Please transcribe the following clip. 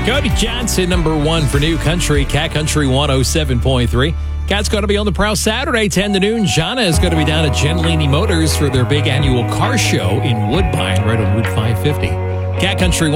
Cody Johnson, number 1 for New Country, Cat Country 107.3. Cat's going to be on the prowl Saturday, 10 to noon. Jana is going to be down at Gentilini Motors for their big annual car show in Woodbine, right on Route 550. Cat Country